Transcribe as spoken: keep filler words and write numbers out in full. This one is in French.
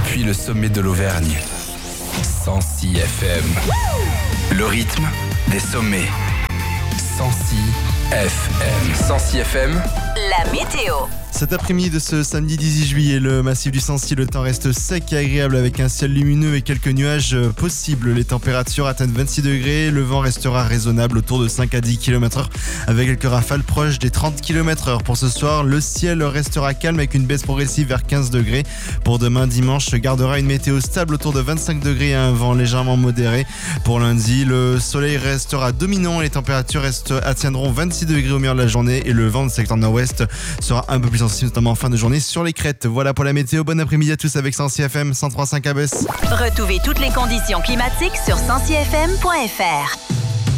depuis le sommet de l'Auvergne. Sancy F M. Le rythme des sommets. Sancy F M. Sancy F M. La météo. Cet après-midi de ce samedi dix-huit juillet, le massif du Sancy, le temps reste sec et agréable avec un ciel lumineux et quelques nuages possibles. Les températures atteignent vingt-six degrés, le vent restera raisonnable autour de cinq à dix kilomètres heure avec quelques rafales proches des trente kilomètres heure. Pour ce soir, le ciel restera calme avec une baisse progressive vers quinze degrés. Pour demain dimanche, gardera une météo stable autour de vingt-cinq degrés et un vent légèrement modéré. Pour lundi, le soleil restera dominant et les températures restent, atteindront vingt-six degrés au milieu de la journée et le vent du secteur nord-ouest sera un peu plus sensible, notamment en fin de journée sur les crêtes. Voilà pour la météo. Bon après-midi à tous avec Sancy F M cent trois virgule cinq A B S. Retrouvez toutes les conditions climatiques sur sancy f m point f r.